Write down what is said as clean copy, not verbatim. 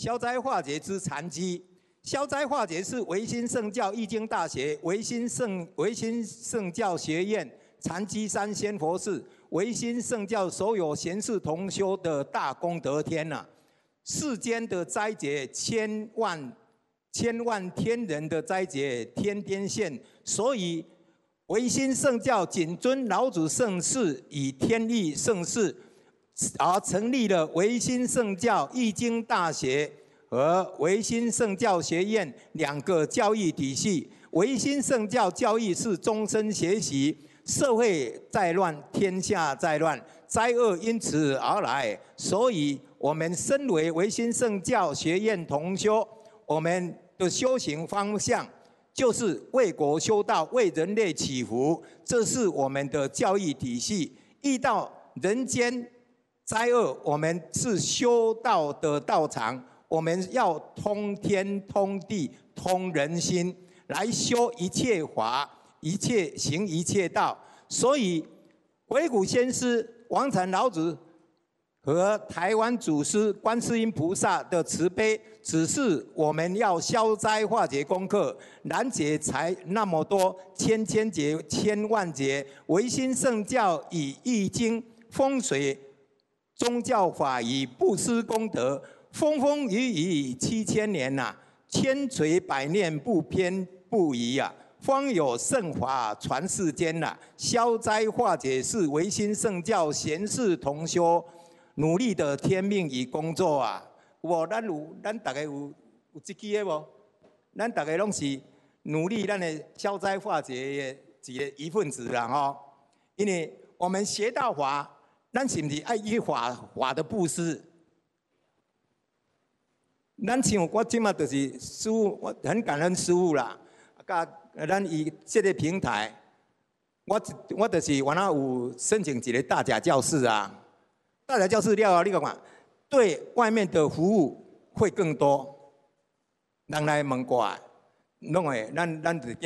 消灾化解之禅机。消灾化解是维新圣教易经大学、维新圣教学院、禅机三仙佛寺、维新圣教所有贤士同修的大功德天呐、世间的灾劫千万天人的灾劫天天现，所以维新圣教谨遵老子圣事以天意圣事，而成立了维新圣教易经大学和维新圣教学院两个教育体系。维新圣教教育是终身学习，社会在乱，天下在乱，灾厄因此而来。所以，我们身为维新圣教学院同修，我们的修行方向就是为国修道，为人类祈福，这是我们的教育体系。遇到人间灾厄，我们是修道的道场。我们要通天、通地、通人心，来修一切法，行一切道。所以，鬼谷先师、王禅老子和台湾祖师观世音菩萨的慈悲，只是我们要消灾化解功课，难解才那么多，千劫、千万劫。维新圣教以易经、风水、宗教法以布施功德。风雨雨7000年呐、千锤百炼不偏不倚啊，方有圣法传世间呐、消灾化解是维新圣教贤士同修努力的天命与工作啊。咱大家有这支的无？咱大家拢是努力咱的消灾化解的一份子啦吼。因为我们学道法，咱是不是爱依法的布施？咱像我即马就是师父，我很感恩师父啦。甲咱以这个平台，我就是原来有申请一个大甲教室啊。大甲教室了后，你看，对外面的服务会更多。人来问过来，拢会咱就。